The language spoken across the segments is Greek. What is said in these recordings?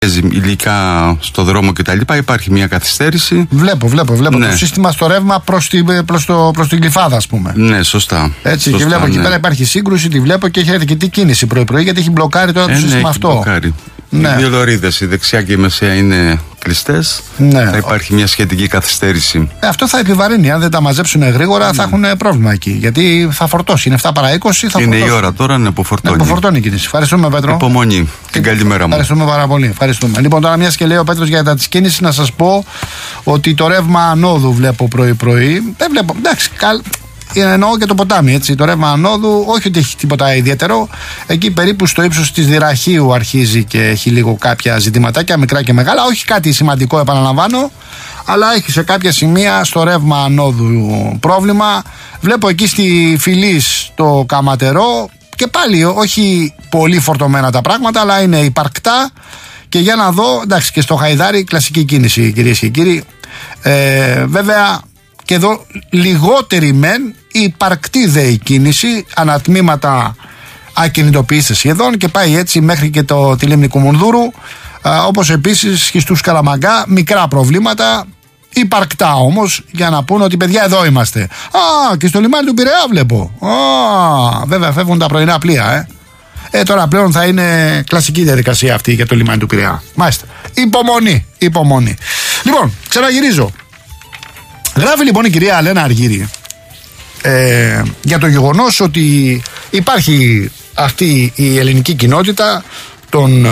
υλικά στο δρόμο κτλ. Υπάρχει μια καθυστέρηση. Βλέπω Ναι. το σύστημα στο ρεύμα προς την Γλυφάδα, ας πούμε. Ναι, σωστά. Έτσι, σωστά, και βλέπω εκεί πέρα υπάρχει σύγκρουση, τη βλέπω και έχει αρκετή κίνηση πρωί-πρωί, γιατί έχει μπλοκάρει τώρα το σύστημα αυτό. Μπλοκάρει. Ναι. Οι δύο λωρίδες, η δεξιά και η μεσαία, είναι κλειστές. Ναι. Θα υπάρχει μια σχετική καθυστέρηση. Αυτό θα επιβαρύνει. Αν δεν τα μαζέψουν γρήγορα, θα έχουν πρόβλημα εκεί. Γιατί θα φορτώσει. Είναι 7 παρά 20, θα φορτώσει. Είναι η ώρα τώρα να αποφορτώνει. Να αποφορτώνει η κίνηση. Ευχαριστούμε, Πέτρο. Υπομονή. Την καλημέρα μου. Ευχαριστούμε πάρα πολύ. Ευχαριστούμε. Λοιπόν, τώρα, μια και λέει ο Πέτρος για τα τη κίνηση, να σας πω ότι το ρεύμα ανόδου βλέπω πρωί-πρωί. Δεν βλέπω. Εντάξει, εννοώ και το ποτάμι, έτσι. Το ρεύμα ανόδου, όχι ότι έχει τίποτα ιδιαίτερο. Εκεί περίπου στο ύψος της Δυραχείου αρχίζει και έχει λίγο κάποια ζητηματάκια, μικρά και μεγάλα. Όχι κάτι σημαντικό, επαναλαμβάνω. Αλλά έχει σε κάποια σημεία στο ρεύμα ανόδου πρόβλημα. Βλέπω εκεί στη Φυλής το Καματερό. Και πάλι όχι πολύ φορτωμένα τα πράγματα, αλλά είναι υπαρκτά. Και για να δω, εντάξει, και στο Χαϊδάρι κλασική κίνηση, κυρίες και κύριοι. Βέβαια, και εδώ λιγότερη μεν, υπαρκτή δε η κίνηση, ανατμήματα ακινητοποιήσεις σχεδόν, και πάει έτσι μέχρι και τη λίμνη Κουμουνδούρου, όπως επίσης και στους Καραμαγκά, μικρά προβλήματα, υπαρκτά όμως, για να πούνε ότι παιδιά εδώ είμαστε. Και στο λιμάνι του Πειραιά βλέπω. Βέβαια φεύγουν τα πρωινά πλοία, τώρα πλέον θα είναι κλασική διαδικασία αυτή για το λιμάνι του Πειραιά. Μάλιστα. Υπομονή. Λοιπόν, ξαναγυρίζω. Γράφει λοιπόν η κυρία Λένα Αργύρη για το γεγονός ότι υπάρχει αυτή η ελληνική κοινότητα των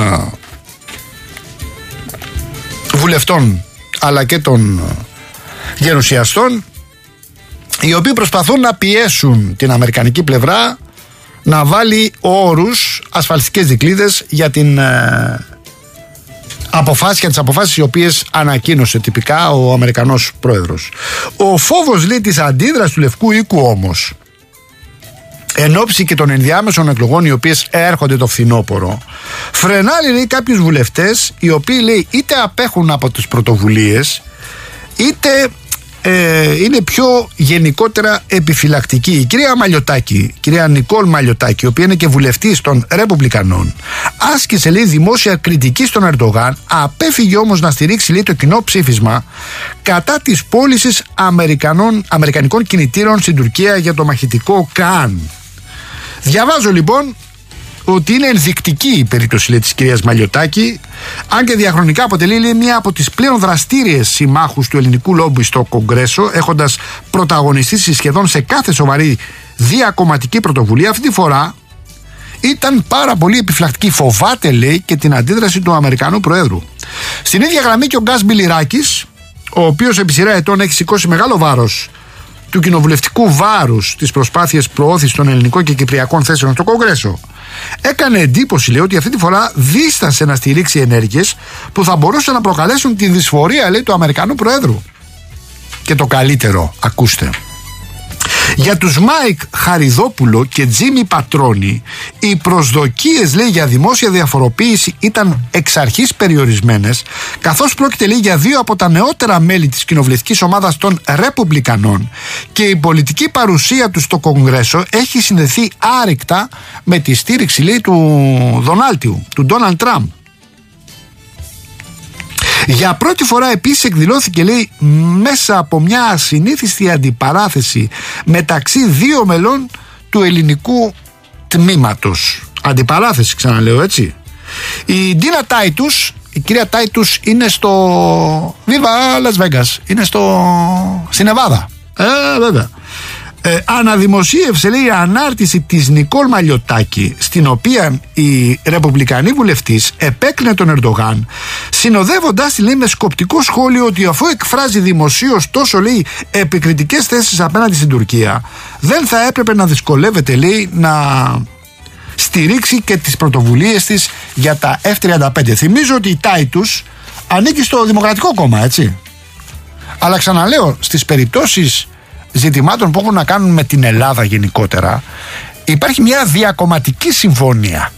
βουλευτών αλλά και των γερουσιαστών, οι οποίοι προσπαθούν να πιέσουν την αμερικανική πλευρά να βάλει όρους, ασφαλιστικές δικλείδες για την για τις αποφάσεις οι οποίες ανακοίνωσε τυπικά ο Αμερικανός πρόεδρος. Ο φόβος, λέει, της αντίδρασης του Λευκού Οίκου όμως, εν ώψη και των ενδιάμεσων εκλογών οι οποίες έρχονται το φθινόπωρο, φρενάρει, λέει, κάποιους βουλευτές οι οποίοι, λέει, είτε απέχουν από τις πρωτοβουλίες είτε είναι πιο γενικότερα επιφυλακτική. Η κυρία Μαλιωτάκη, κυρία Νικόλ Μαλιωτάκη, η οποία είναι και βουλευτής των Ρεπουμπλικανών, άσκησε, λέει, δημόσια κριτική στον Ερντογάν, απέφυγε όμως να στηρίξει, λέει, το κοινό ψήφισμα κατά της πώλησης αμερικανικών κινητήρων στην Τουρκία για το μαχητικό Καν. Διαβάζω λοιπόν ότι είναι ενδεικτική η περίπτωση, λέει, της κυρίας Μαλιωτάκη, αν και διαχρονικά αποτελεί, λέει, μία από τις πλέον δραστήριες συμμάχους του ελληνικού λόμπι στο Κογκρέσο, έχοντας πρωταγωνιστήσει σχεδόν σε κάθε σοβαρή διακομματική πρωτοβουλία. Αυτή τη φορά ήταν πάρα πολύ επιφυλακτική. Φοβάται, λέει, και την αντίδραση του Αμερικανού Προέδρου. Στην ίδια γραμμή και ο Γκάς Μπιλιράκης, ο οποίος επί σειρά ετών έχει σηκώσει μεγάλο βάρος του κοινοβουλευτικού βάρους της προσπάθειας προώθησης των ελληνικών και κυπριακών θέσεων στο Κογκρέσο, έκανε εντύπωση, λέει, ότι αυτή τη φορά δίστασε να στηρίξει ενέργειες που θα μπορούσαν να προκαλέσουν τη δυσφορία, λέει, του Αμερικανού Προέδρου. Και το καλύτερο, ακούστε. Για τους Μάικ Χαριδόπουλο και Τζίμι Πατρόνι, οι προσδοκίες, λέει, για δημόσια διαφοροποίηση ήταν εξ αρχής περιορισμένες, καθώς πρόκειται, λέει, για δύο από τα νεότερα μέλη της κοινοβουλευτικής ομάδας των Ρεπουμπλικανών, και η πολιτική παρουσία του στο Κογκρέσο έχει συνδεθεί άρρηκτα με τη στήριξη, λέει, του Ντόναλντ Τραμπ. Για πρώτη φορά επίσης εκδηλώθηκε, λέει, μέσα από μια ασυνήθιστη αντιπαράθεση μεταξύ δύο μελών του ελληνικού τμήματος. Αντιπαράθεση, ξαναλέω, έτσι. Η Ντίνα Τάιτους, η κυρία Τάιτους, είναι στο Viva Las Vegas, είναι στην Νεβάδα. Βέβαια. Αναδημοσίευσε, λέει, ανάρτηση της Νικόλ Μαλιωτάκη, στην οποία η ρεπουμπλικανή βουλευτής επέκρινε τον Ερντογάν, συνοδεύοντας τη, λέει, με σκοπτικό σχόλιο ότι αφού εκφράζει δημοσίως τόσο, λέει, επικριτικές θέσεις απέναντι στην Τουρκία, δεν θα έπρεπε να δυσκολεύεται, λέει, να στηρίξει και τις πρωτοβουλίες της για τα F-35. Θυμίζω ότι η Τάιτους ανήκει στο Δημοκρατικό Κόμμα, έτσι. Αλλά ξαναλέω, στις περιπτώσεις ζητημάτων που έχουν να κάνουν με την Ελλάδα γενικότερα, υπάρχει μια διακομματική συμφωνία.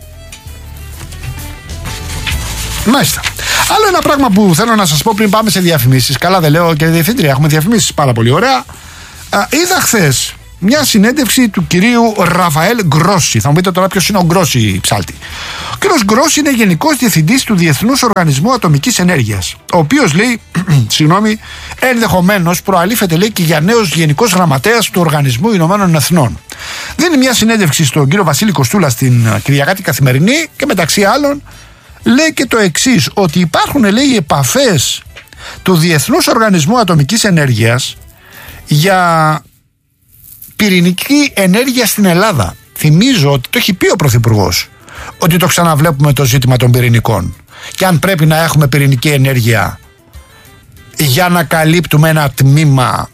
Μάλιστα. Άλλο ένα πράγμα που θέλω να σας πω πριν πάμε σε διαφημίσεις. Καλά, δεν λέω και διευθύντρια, έχουμε διαφημίσεις πάρα πολύ ωραία. Είδα χθες μια συνέντευξη του κυρίου Ραφαέλ Γκρόσι. Θα μου πείτε τώρα ποιος είναι ο Γκρόσι, ψάλτη. Ο κύριος Γκρόσι είναι γενικός διευθυντής του Διεθνούς Οργανισμού Ατομικής Ενέργειας, ο οποίος λέει, ενδεχομένως προαλήφεται, λέει, και για νέος γενικός γραμματέας του Οργανισμού Ηνωμένων Εθνών. Δίνει μια συνέντευξη στον κύριο Βασίλη Κοστούλα στην Κυριακάτη Καθημερινή και μεταξύ άλλων λέει και το εξής, ότι υπάρχουν, λέει, επαφές του Διεθνούς Οργανισμού Ατομικής Ενέργειας για πυρηνική ενέργεια στην Ελλάδα. Θυμίζω ότι το έχει πει ο Πρωθυπουργός, ότι το ξαναβλέπουμε το ζήτημα των πυρηνικών και αν πρέπει να έχουμε πυρηνική ενέργεια για να καλύπτουμε ένα τμήμα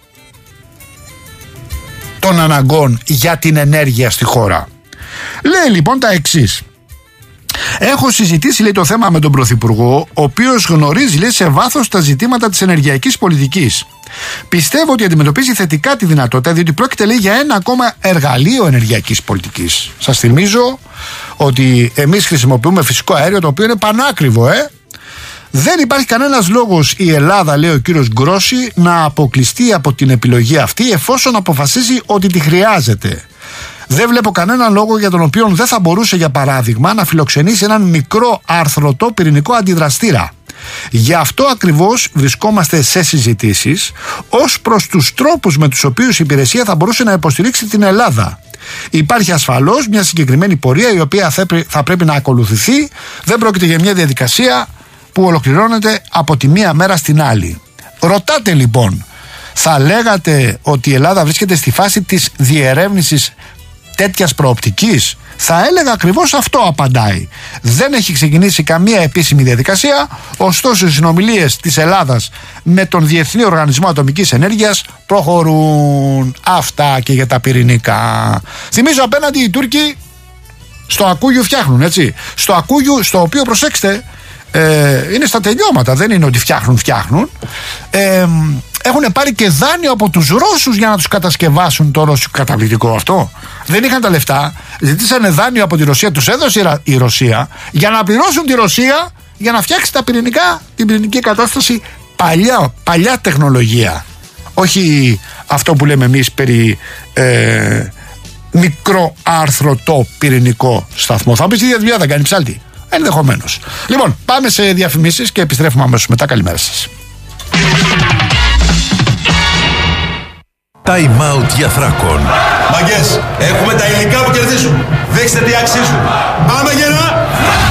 των αναγκών για την ενέργεια στη χώρα. Λέει λοιπόν τα εξής. Έχω συζητήσει, λέει, το θέμα με τον Πρωθυπουργό, ο οποίος γνωρίζει, λέει, σε βάθος τα ζητήματα της ενεργειακής πολιτικής. Πιστεύω ότι αντιμετωπίζει θετικά τη δυνατότητα, διότι πρόκειται, λέει, για ένα ακόμα εργαλείο ενεργειακής πολιτικής. Σας θυμίζω ότι εμείς χρησιμοποιούμε φυσικό αέριο, το οποίο είναι πανάκριβο, Δεν υπάρχει κανένας λόγος η Ελλάδα, λέει ο κύριος Γκρόσι, να αποκλειστεί από την επιλογή αυτή εφόσον αποφασίζει ότι τη χρειάζεται. Δεν βλέπω κανέναν λόγο για τον οποίο δεν θα μπορούσε, για παράδειγμα, να φιλοξενήσει έναν μικρό αρθρωτό πυρηνικό αντιδραστήρα. Γι' αυτό ακριβώς βρισκόμαστε σε συζητήσεις ως προς τους τρόπους με τους οποίους η υπηρεσία θα μπορούσε να υποστηρίξει την Ελλάδα. Υπάρχει ασφαλώς μια συγκεκριμένη πορεία η οποία θα πρέπει να ακολουθηθεί. Δεν πρόκειται για μια διαδικασία που ολοκληρώνεται από τη μία μέρα στην άλλη. Ρωτάτε λοιπόν, θα λέγατε ότι η Ελλάδα βρίσκεται στη φάση της διερεύνησης τέτοιας προοπτικής? Θα έλεγα ακριβώς αυτό, απαντάει. Δεν έχει ξεκινήσει καμία επίσημη διαδικασία, ωστόσο οι συνομιλίες της Ελλάδας με τον Διεθνή Οργανισμό Ατομικής Ενέργειας προχωρούν. Αυτά και για τα πυρηνικά. Θυμίζω απέναντι οι Τούρκοι στο Ακούγιου φτιάχνουν, έτσι. Στο Ακούγιου, στο οποίο, προσέξτε, είναι στα τελειώματα, δεν είναι ότι φτιάχνουν. Έχουν πάρει και δάνειο από τους Ρώσους για να τους κατασκευάσουν το ρώσικο καταπληκτικό αυτό. Δεν είχαν τα λεφτά, ζητήσανε δάνειο από τη Ρωσία, τους έδωσε η Ρωσία για να πληρώσουν τη Ρωσία για να φτιάξει τα πυρηνικά, την πυρηνική κατάσταση, παλιά τεχνολογία. Όχι αυτό που λέμε εμείς περί μικρό άρθρωτο πυρηνικό σταθμό. Θα πεις, η δουλειά δεν κάνει ψάλτη? Ενδεχομένως. Λοιπόν, πάμε σε διαφημίσεις και επιστρέφουμε αμέσως μετά. Καλημέρα σας. Time out για Θράκον. Μαγκές, έχουμε τα υλικά που κερδίζουν. Δείξτε τι αξίζουν. Πάμε γερά!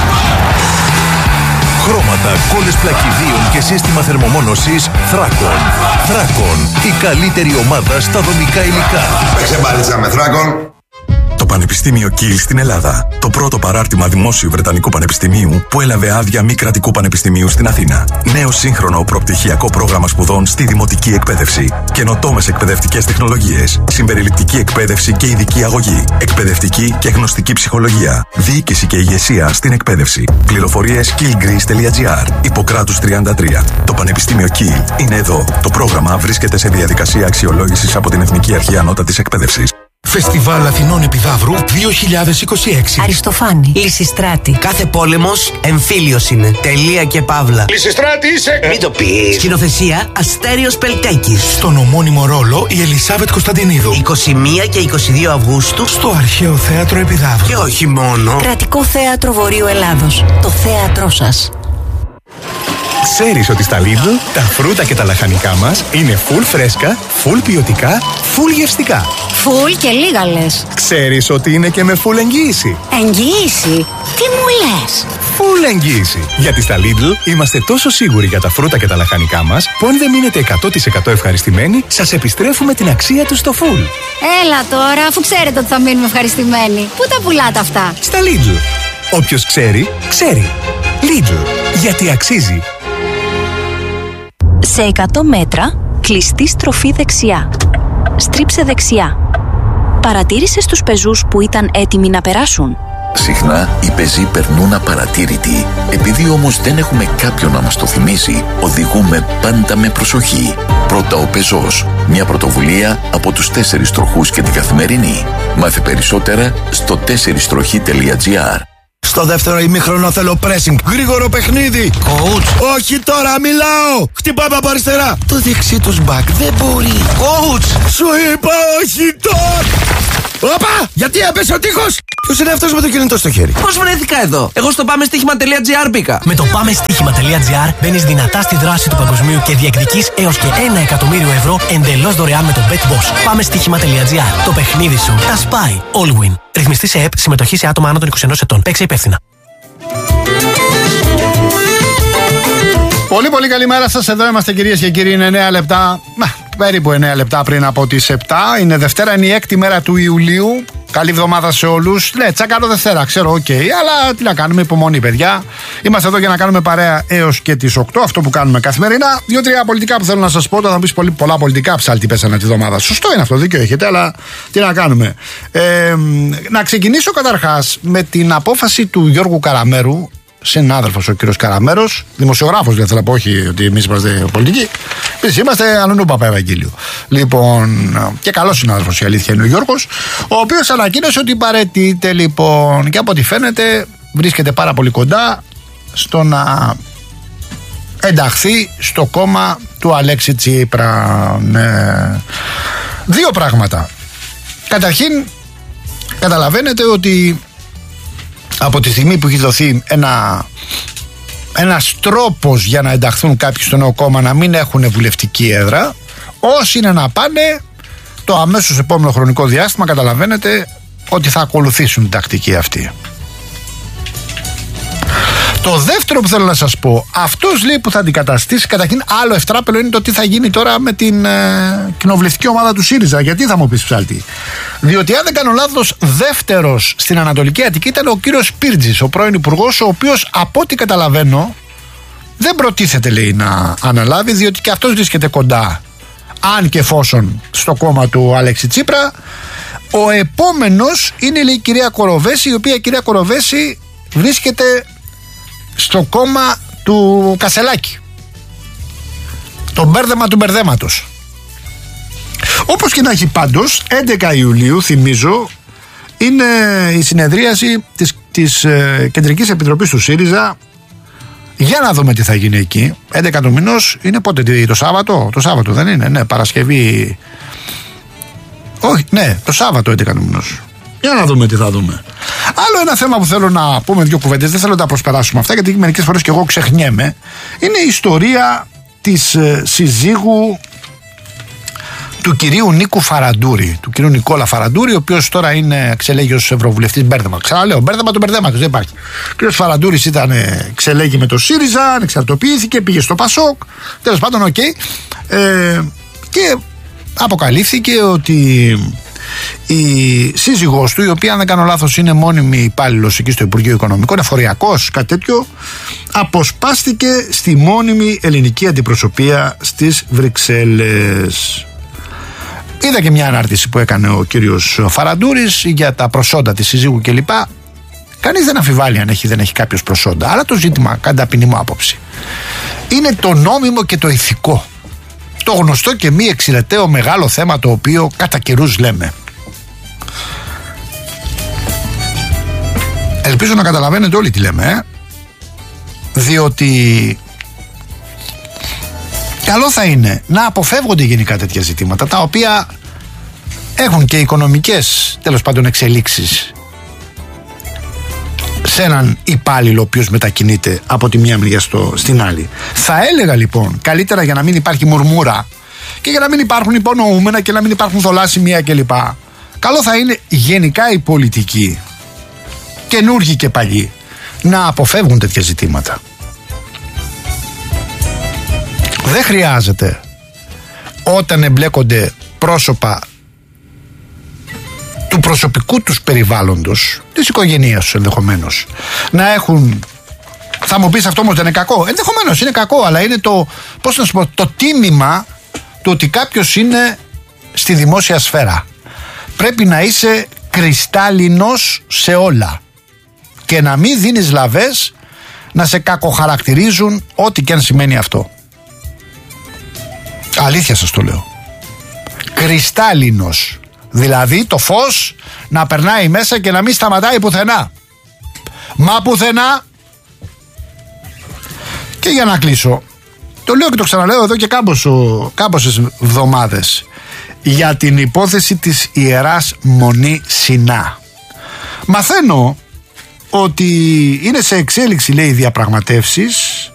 Χρώματα, κόλλες πλακιδίων και σύστημα θερμομόνωσης Θράκον. Θράκον, η καλύτερη ομάδα στα δομικά υλικά. Παίξε μπάλιτσα με Θράκον. Το Πανεπιστήμιο Κιλ στην Ελλάδα. Το πρώτο παράρτημα δημόσιου Βρετανικού Πανεπιστημίου που έλαβε άδεια μη κρατικού πανεπιστημίου στην Αθήνα. Νέο σύγχρονο προπτυχιακό πρόγραμμα σπουδών στη δημοτική εκπαίδευση. Καινοτόμες εκπαιδευτικές τεχνολογίες. Συμπεριληπτική εκπαίδευση και ειδική αγωγή. Εκπαιδευτική και γνωστική ψυχολογία. Διοίκηση και ηγεσία στην εκπαίδευση. Πληροφορίες killgreece.gr. Ιπποκράτους 33. Το Πανεπιστήμιο Κιλ είναι εδώ. Το πρόγραμμα βρίσκεται σε διαδικασία αξιολόγησης από την Εθνική Αρχή Ανώτατης Εκπαίδευσης. Φεστιβάλ Αθηνών Επιδαύρου 2026. Αριστοφάνη. Λυσιστράτη. Κάθε πόλεμος εμφύλιος είναι. Τελεία και παύλα. Λυσιστράτη είσαι! Μην το πεις. Σκηνοθεσία Αστέριος Πελτέκης. Στον ομώνυμο ρόλο η Ελισάβετ Κωνσταντινίδου. 21 και 22 Αυγούστου Στο Αρχαίο Θέατρο Επιδαύρου. Και όχι μόνο. Κρατικό Θέατρο Βορείου Ελλάδος. Το θέατρό σας. Ξέρεις ότι στα Lidl τα φρούτα και τα λαχανικά μας είναι full φρέσκα, full ποιοτικά, full γευστικά. Φουλ και λίγα λες. Ξέρεις ότι είναι και με full εγγύηση. Εγγύηση? Τι μου λες? Full εγγύηση. Γιατί στα Lidl είμαστε τόσο σίγουροι για τα φρούτα και τα λαχανικά μας που αν δεν μείνετε 100% ευχαριστημένοι, σας επιστρέφουμε την αξία τους στο full. Έλα τώρα, αφού ξέρετε ότι θα μείνουμε ευχαριστημένοι. Πού τα πουλάτε αυτά? Στα Lidl. Όποιος ξέρει, ξέρει. Lidl. Γιατί αξίζει. Σε 100 μέτρα, κλειστή στροφή δεξιά. Στρίψε δεξιά. Παρατήρησες τους πεζούς που ήταν έτοιμοι να περάσουν? Συχνά οι πεζοί περνούν απαρατήρητοι. Επειδή όμως δεν έχουμε κάποιον να μας το θυμίσει, οδηγούμε πάντα με προσοχή. Πρώτα ο πεζός. Μια πρωτοβουλία από τους 4 τροχούς και την Καθημερινή. Μάθε περισσότερα στο 4στροχή.gr. Στο δεύτερο ημίχρονο θέλω pressing. Γρήγορο παιχνίδι. Coach. Όχι τώρα, μιλάω. Χτυπάμε από αριστερά. Το δεξί τους μπακ δεν μπορεί. Coach. Σου είπα όχι τώρα. Όπα! Γιατί έπεσε ο τείχος! Ποιος είναι αυτός με το κινητό στο χέρι? Πώς βρέθηκα εδώ? Εγώ στο πάμεστοίχημα.gr μπήκα. Με το πάμεστοίχημα.gr μπαίνεις δυνατά στη δράση του παγκοσμίου και διεκδικείς έως και 1 εκατομμύριο ευρώ εντελώς δωρεάν με το BetBoss. Πάμεστοίχημα.gr. Το παιχνίδι σου τα σπάει. All win. Ρυθμιστή σε ΕΠ, συμμετοχή σε άτομα άνω των 21 ετών. Παίξε υπεύθυνα. Πολύ καλημέρα σας. Εδώ είμαστε κυρίες και κύριοι. Είναι 9 λεπτά, περίπου 9 λεπτά πριν από τις 7. Είναι Δευτέρα, είναι η 6η μέρα του Ιουλίου. Καλή εβδομάδα σε όλους. Ναι, τσακάρω Δευτέρα, ξέρω, οκ. Αλλά τι να κάνουμε, υπομονή, παιδιά. Είμαστε εδώ για να κάνουμε παρέα έως και τις 8. Αυτό που κάνουμε καθημερινά. 2-3 πολιτικά που θέλω να σας πω. Θα πεις πολλά πολιτικά ψάλτη πέσανε τη εβδομάδα. Σωστό είναι αυτό, δίκιο έχετε, αλλά τι να κάνουμε. Να ξεκινήσω καταρχάς με την απόφαση του Γιώργου Καραμέρου, συνάδελφος ο κύριος Καραμέρος, δημοσιογράφος, δεν θέλω να πω, όχι ότι εμείς είμαστε πολιτικοί. Εμείς είμαστε αλλού Παπά Ευαγγέλιο. Λοιπόν, και καλός συνάδελφος η αλήθεια είναι ο Γιώργος, ο οποίος ανακοίνωσε ότι παραιτείται, λοιπόν, και από ό,τι φαίνεται βρίσκεται πάρα πολύ κοντά στο να ενταχθεί στο κόμμα του Αλέξη Τσίπρα. Ναι. Δύο πράγματα. Καταρχήν, καταλαβαίνετε ότι από τη στιγμή που έχει δοθεί ένας τρόπος για να ενταχθούν κάποιοι στο νέο κόμμα να μην έχουν βουλευτική έδρα, όσοι είναι να πάνε το αμέσως επόμενο χρονικό διάστημα, καταλαβαίνετε ότι θα ακολουθήσουν την τακτική αυτή. Το δεύτερο που θέλω να σας πω, αυτός λέει που θα αντικαταστήσει, καταρχήν άλλο ευτράπελο είναι το τι θα γίνει τώρα με την κοινοβουλευτική ομάδα του ΣΥΡΙΖΑ. Γιατί θα μου πεις ψάλτη? Διότι αν δεν κάνω λάθος, δεύτερος στην Ανατολική Αττική ήταν ο κύριος Πύρτζης, ο πρώην υπουργός, ο οποίος από ό,τι καταλαβαίνω δεν προτίθεται, λέει, να αναλάβει, διότι και αυτός βρίσκεται κοντά, αν και εφόσον, στο κόμμα του Αλέξη Τσίπρα. Ο επόμενος είναι, λέει, η κυρία Κοροβέση, η οποία κυρία Κοροβέση βρίσκεται στο κόμμα του Κασελάκη. Το μπέρδεμα του μπερδέματος. Όπως και να έχει, πάντως 11 Ιουλίου, θυμίζω, είναι η συνεδρίαση της Κεντρικής Επιτροπής του ΣΥΡΙΖΑ. Για να δούμε τι θα γίνει εκεί. 11 του μηνός είναι πότε? Το Σάββατο? Το Σάββατο δεν είναι? Ναι, Παρασκευή. Όχι, ναι, το Σάββατο 11 του μηνός. Για να δούμε τι θα δούμε. Άλλο ένα θέμα που θέλω να πούμε δύο κουβέντες, δεν θέλω να τα προσπεράσουμε αυτά, γιατί μερικές φορές και εγώ ξεχνιέμαι. Είναι η ιστορία της συζύγου του κυρίου Νίκου Φαραντούρη, του κυρίου Νικόλα Φαραντούρη, ο οποίος τώρα είναι εξελέγει ως ευρωβουλευτής. Μπέρδεμα. Ξαναλέω, μπέρδεμα του μπερδέματος, δεν υπάρχει. Ο κύριος Φαραντούρης ήταν εξελέγει με το ΣΥΡΙΖΑ, ανεξαρτοποιήθηκε, πήγε στο ΠΑΣΟΚ. Τέλος πάντων, οκ. Και αποκαλύφθηκε ότι η σύζυγός του, η οποία αν δεν κάνω λάθος είναι μόνιμη υπάλληλος εκεί στο Υπουργείο Οικονομικών, είναι φοριακός, κάτι τέτοιο, αποσπάστηκε στη μόνιμη ελληνική αντιπροσωπεία στις Βρυξέλλες. Είδα και μια ανάρτηση που έκανε ο κύριος Φαραντούρης για τα προσόντα της συζύγου κλπ. Κανείς δεν αμφιβάλλει αν δεν έχει κάποιος προσόντα, αλλά το ζήτημα, κατά ταπεινή μου άποψη, είναι το νόμιμο και το ηθικό. Το γνωστό και μη εξηρεταίο μεγάλο θέμα, το οποίο κατά καιρούς λέμε. Ελπίζω να καταλαβαίνετε όλοι τι λέμε, διότι καλό θα είναι να αποφεύγονται γενικά τέτοια ζητήματα, τα οποία έχουν και οικονομικές, τέλος πάντων, εξελίξεις σε έναν υπάλληλο ο οποίος μετακινείται από τη μία μεριά στην άλλη. Θα έλεγα λοιπόν, καλύτερα, για να μην υπάρχει μουρμούρα και για να μην υπάρχουν υπονοούμενα και να μην υπάρχουν θολά σημεία κλπ, καλό θα είναι γενικά οι πολιτικοί, καινούργοι και παλιοί, να αποφεύγουν τέτοια ζητήματα. Δεν χρειάζεται όταν εμπλέκονται πρόσωπα του προσωπικού τους περιβάλλοντος, της οικογένειας τους ενδεχομένως, να έχουν, θα μου πεις αυτό όμως δεν είναι κακό, ενδεχομένως είναι κακό, αλλά είναι το, πώς να σου πω, το τίμημα του ότι κάποιος είναι στη δημόσια σφαίρα. Πρέπει να είσαι κρυστάλλινος σε όλα και να μην δίνεις λαβές να σε κακοχαρακτηρίζουν, ό,τι και αν σημαίνει αυτό. Αλήθεια σας το λέω. Κρυστάλλινος. Δηλαδή το φως να περνάει μέσα και να μην σταματάει πουθενά. Μα πουθενά. Και για να κλείσω, το λέω και το ξαναλέω εδώ και κάμποσες εβδομάδες, για την υπόθεση της Ιεράς Μονή Σινά. Μαθαίνω ότι είναι σε εξέλιξη, λέει, διαπραγματεύσεις.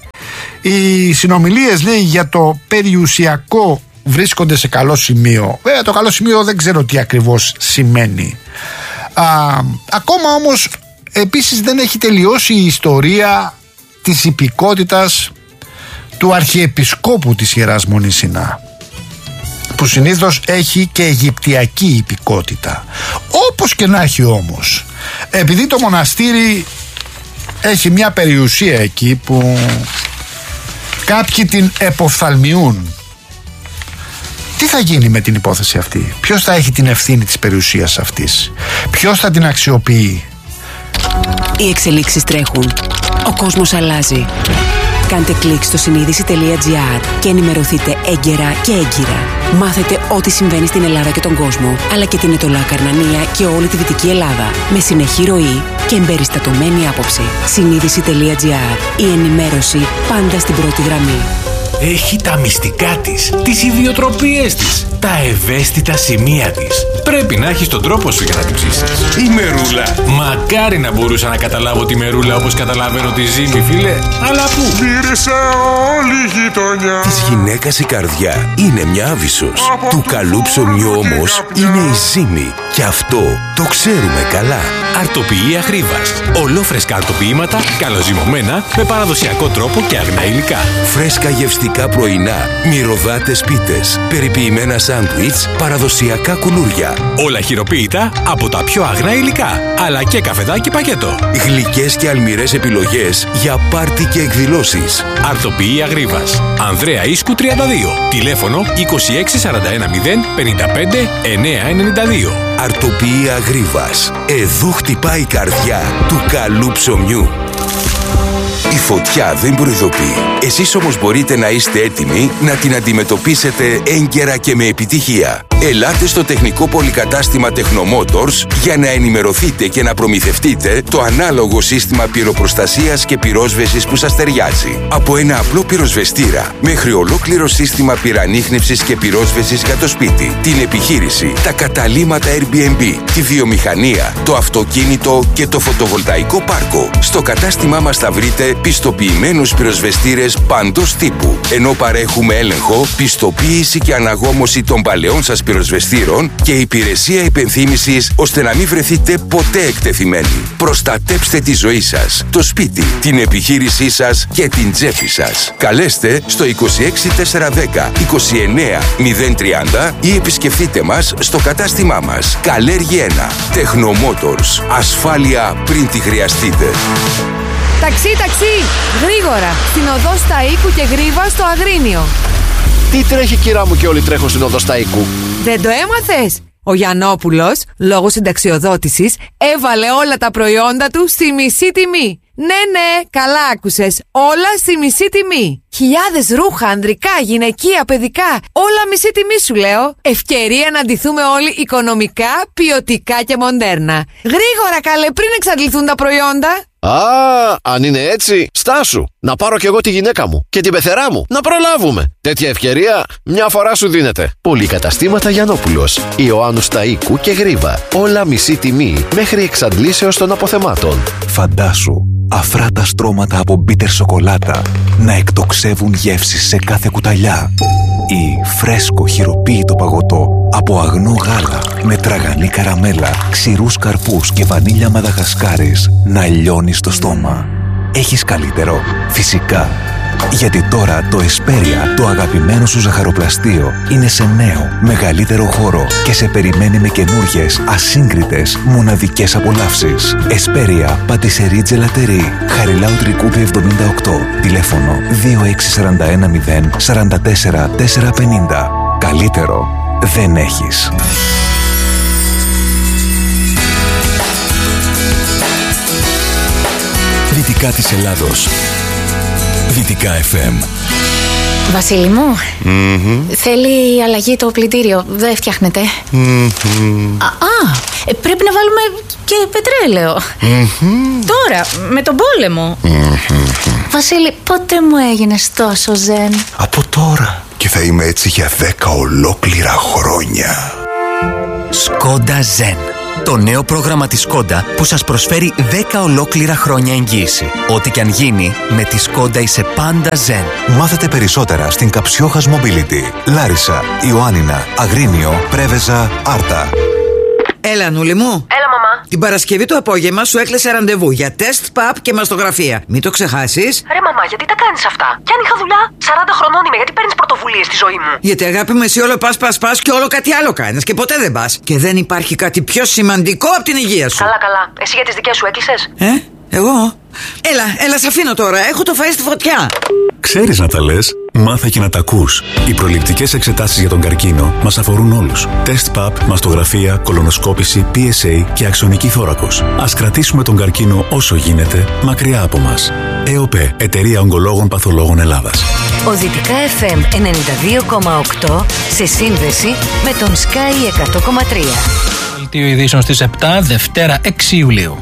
Οι συνομιλίες, λέει, για το περιουσιακό βρίσκονται σε καλό σημείο. Βέβαια το καλό σημείο δεν ξέρω τι ακριβώς σημαίνει. Ακόμα όμως επίσης δεν έχει τελειώσει η ιστορία της υπηκότητας του Αρχιεπισκόπου της Ιεράς Μονής Σινά, που συνήθως έχει και αιγυπτιακή υπηκότητα. Όπως και να έχει όμως, επειδή το μοναστήρι έχει μια περιουσία εκεί που κάποιοι την εποφθαλμιούν, τι θα γίνει με την υπόθεση αυτή? Ποιος θα έχει την ευθύνη της περιουσίας αυτής? Ποιος θα την αξιοποιεί? Οι εξελίξεις τρέχουν. Ο κόσμος αλλάζει. Κάντε κλικ στο συνείδηση.gr και ενημερωθείτε έγκαιρα και έγκυρα. Μάθετε ό,τι συμβαίνει στην Ελλάδα και τον κόσμο, αλλά και την Ετωλά Καρνανία και όλη τη Δυτική Ελλάδα, με συνεχή ροή και εμπεριστατωμένη άποψη. Συνείδηση.gr. Η ενημέρωση πάντα στην πρώτη γραμμή. Έχει τα μυστικά της, τις ιδιοτροπίες της, τα ευαίσθητα σημεία της. Πρέπει να έχεις τον τρόπο σου για να την ψήσεις. Η μερούλα. Μακάρι να μπορούσα να καταλάβω τη μερούλα όπως καταλαβαίνω τη ζύμη, φίλε. Αλλά πού? Μύρισε όλη η γειτονιά. Της γυναίκας η καρδιά είναι μια άβυσσος. Του καλού ψωμιού όμως είναι η ζύμη. Και αυτό το ξέρουμε καλά. Αρτοποιή Αγρίβας. Ολόφρεσκα αρτοποιήματα, καλοζυμωμένα, με παραδοσιακό τρόπο και αγνά υλικά. Φρέσκα γευστικά πρωινά, μυρωδάτες πίτες, περιποιημένα σάντουιτς, παραδοσιακά κουλούρια. Όλα χειροποίητα από τα πιο αγνά υλικά, αλλά και καφεδάκι πακέτο. Γλυκές και αλμυρές επιλογές για πάρτι και εκδηλώσεις. Αρτοποιή Αγρίβας. Ανδρέα Ίσκου 32. Τηλέφωνο 26410 55 992. Αρτοποιή Αγρίβας. Εδώ χτυπάει η καρδιά του καλού ψωμιού. Η φωτιά δεν προειδοποιεί. Εσείς όμως μπορείτε να είστε έτοιμοι να την αντιμετωπίσετε έγκαιρα και με επιτυχία. Ελάτε στο τεχνικό πολυκατάστημα Technomotors για να ενημερωθείτε και να προμηθευτείτε το ανάλογο σύστημα πυροπροστασίας και πυρόσβεσης που σας ταιριάζει. Από ένα απλό πυροσβεστήρα μέχρι ολόκληρο σύστημα πυρανίχνευσης και πυρόσβεσης για το σπίτι, την επιχείρηση, τα καταλύματα Airbnb, τη βιομηχανία, το αυτοκίνητο και το φωτοβολταϊκό πάρκο. Στο κατάστημά μας θα βρείτε πιστοποιημένους πυροσβεστήρες παντός τύπου, ενώ παρέχουμε έλεγχο, πιστοποίηση και αναγόμωση των παλαιών σας πυροσβεστήρων και υπηρεσία υπενθύμησης ώστε να μην βρεθείτε ποτέ εκτεθειμένοι. Προστατέψτε τη ζωή σας, το σπίτι, την επιχείρησή σας και την τσέπη σας. Καλέστε στο 26410 29 030 ή επισκεφτείτε μας στο κατάστημά μας. Καλέργη 1. Technomotors. Ασφάλεια πριν τη χρειαστείτε. Ταξί, γρήγορα! Στην οδό Σταΐκου και Γρίβα στο Αγρίνιο. Τι τρέχει, κυρά μου, και όλοι τρέχουν στην οδό Σταΐκου? Δεν το έμαθες? Ο Γιαννόπουλος, λόγω συνταξιοδότησης, έβαλε όλα τα προϊόντα του στη μισή τιμή. Ναι, καλά άκουσες. Όλα στη μισή τιμή. Χιλιάδες ρούχα, ανδρικά, γυναικεία, παιδικά. Όλα μισή τιμή σου λέω. Ευκαιρία να ντυθούμε όλοι οικονομικά, ποιοτικά και μοντέρνα. Γρήγορα καλέ, πριν εξαντληθούν τα προϊόντα. Αν είναι έτσι, στάσου. Να πάρω κι εγώ τη γυναίκα μου και την πεθερά μου. Να προλάβουμε. Τέτοια ευκαιρία μια φορά σου δίνεται. Πολυκαταστήματα Γιαννόπουλος, Ιωάννου Σταΐκου και Γρίβα. Όλα μισή τιμή μέχρι εξαντλήσεως των αποθεμάτων. Φαντάσου αφράτα στρώματα από μπίτερ σοκολάτα να εκτοξεύουν γεύσεις σε κάθε κουταλιά, ή φρέσκο χειροποίητο παγωτό από αγνό γάλα με τραγανή καραμέλα, ξηρούς καρπούς και βανίλια μαδαγασκάρης να λιώνει στο στόμα. Έχεις καλύτερο? Φυσικά. Γιατί τώρα το Εσπέρια, το αγαπημένο σου ζαχαροπλαστείο, είναι σε νέο, μεγαλύτερο χώρο και σε περιμένει με καινούργιες, ασύγκριτες, μοναδικές απολαύσεις. Εσπέρια, πατησερί τζελατερί, Χαριλάου Τρικούπη 78, τηλέφωνο 2641 044 450. Καλύτερο δεν έχεις. Δυτικά της Ελλάδος. Δυτικά FM. Βασίλη μου, θέλει αλλαγή το πλυντήριο. Δεν φτιάχνεται. Πρέπει να βάλουμε και πετρέλαιο. Τώρα, με τον πόλεμο. Βασίλη, πότε μου έγινες τόσο ζεν? Από τώρα. Και θα είμαι έτσι για 10 ολόκληρα χρόνια. Skoda Zen. Το νέο πρόγραμμα της Skoda που σας προσφέρει 10 ολόκληρα χρόνια εγγύηση. Ό,τι και αν γίνει, με τη Skoda είσαι πάντα Zen. Μάθετε περισσότερα στην Καψιόχας Mobility. Λάρισα, Ιωάννινα, Αγρίνιο, Πρέβεζα, Άρτα. Έλα, Νούλη μου. Έλα, μαμά. Την Παρασκευή το απόγευμα σου έκλεισε ραντεβού για τεστ, παπ και μαστογραφία. Μην το ξεχάσεις. Ρε, μαμά, γιατί τα κάνεις αυτά? Κι αν είχα δουλειά, 40 χρονών είμαι, γιατί παίρνεις πρωτοβουλίες στη ζωή μου? Γιατί αγάπη μου, εσύ όλο πας και όλο κάτι άλλο κάνεις και ποτέ δεν πας. Και δεν υπάρχει κάτι πιο σημαντικό από την υγεία σου. Καλά, καλά. Εσύ για τις δικές σου έκλεισες? Εγώ. Έλα, σ' αφήνω τώρα. Έχω το φαΐ στη φωτιά. Ξέρεις να τα λες, μάθε και να τα ακούς. Οι προληπτικές εξετάσεις για τον καρκίνο μας αφορούν όλους. Τεστ ΠΑΠ, μαστογραφία, κολονοσκόπηση, PSA και αξονική θώρακος. Ας κρατήσουμε τον καρκίνο όσο γίνεται μακριά από μας. ΕΟΠΕ, Εταιρεία Ογκολόγων Παθολόγων Ελλάδας. Ο Δυτικά FM 92,8 σε σύνδεση με τον Sky 100,3. Δελτίο ειδήσεων στις 7, Δευτέρα 6 Ιουλίου.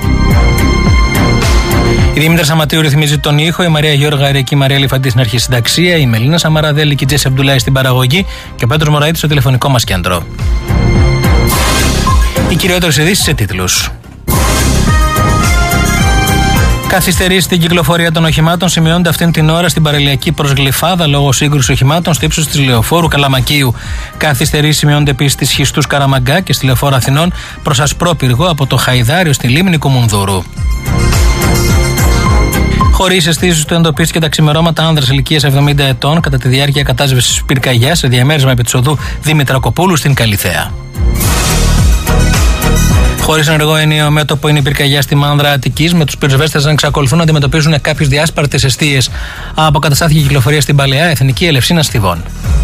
Η Δήμητρα Σαματείου ρυθμίζει τον ήχο, η Μαρία Γιώργα Αριακή, η Μαρία Λιφαντή στην αρχισυνταξία, η Μελίνα Σαμαραδέλη και η Τζέσι Αμπτουλάη στην παραγωγή και ο Πέτρος Μωραήτης στο τηλεφωνικό μας κέντρο. Οι κυριότερες ειδήσεις σε τίτλους. Καθυστερήσει στην κυκλοφορία των οχημάτων σημειώνονται αυτήν την ώρα στην παραλιακή προς Γλυφάδα λόγω σύγκρουση οχημάτων στο ύψος της Λεωφόρου Καλαμακίου. Καθυστερήσει σημειώνονται επίσης στις Χιστούς Καραμαγκά και στη Λεωφόρο Αθηνών προς Ασπρόπυργο από το Χαϊδάριο στη Λίμνη Κουμουνδούρου. Χωρίς αισθήσεις του εντοπίστηκε τα ξημερώματα άνδρας ηλικίας 70 ετών κατά τη διάρκεια κατάσβεσης πυρκαγιάς σε διαμέρισμα επί της οδού Δήμητρα Κοπούλου στην Καλιθέα. Χωρίς ενεργό ενιαίο μέτωπο είναι η πυρκαγιά στη Μάνδρα Αττικής, με τους πυροσβέστες να εξακολουθούν να αντιμετωπίζουν κάποιες διάσπαρτες εστίες. Αποκαταστάθηκε η κυκλοφορία στην Παλαιά Εθνική Ελευσίνας Θηβών.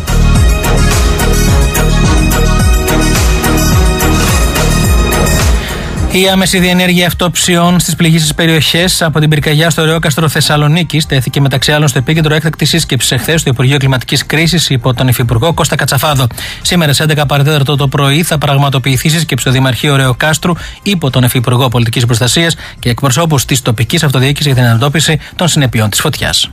Η άμεση διενέργεια αυτοψιών στις πληγήσεις περιοχές από την πυρκαγιά στο Ρεόκαστρο Θεσσαλονίκης τέθηκε μεταξύ άλλων στο επίκεντρο έκτακτης σύσκεψης εχθές στο Υπουργείο Κλιματικής Κρίσης υπό τον Υφυπουργό Κώστα Κατσαφάδο. Σήμερα στις 11 παρατέταρτο το πρωί θα πραγματοποιηθεί σύσκεψη στο Δημαρχείο Ρεοκάστρου υπό τον Υφυπουργό Πολιτικής Προστασίας και εκπροσώπους της τοπικής αυτοδιοίκησης για την αντιμετώπιση των συνεπειών της φωτιάς.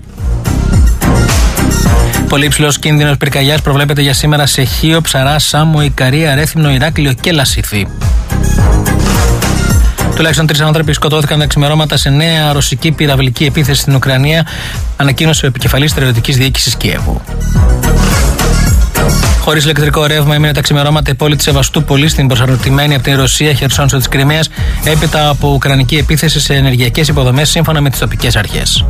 Πολύ υψηλός κίνδυνος πυρκαγιάς προβλέπεται για σήμερα σε Χίο, Ψαρά, Σάμο, Ικαρία, Ρέθυμνο, Ηράκλειο και Λασίθι. Τουλάχιστον 3 άνθρωποι σκοτώθηκαν τα ξημερώματα σε νέα ρωσική πυραυλική επίθεση στην Ουκρανία, ανακοίνωσε ο επικεφαλής στρατιωτικής διοίκησης Κιέβου. Χωρίς ηλεκτρικό ρεύμα έμεινε τα ξημερώματα η πόλη της Σεβαστούπολης στην προσαρτημένη από την Ρωσία Χερσόνησο της Κριμαίας έπειτα από ουκρανική επίθεση σε ενεργειακές υποδομές σύμφωνα με τις τοπικές αρχές.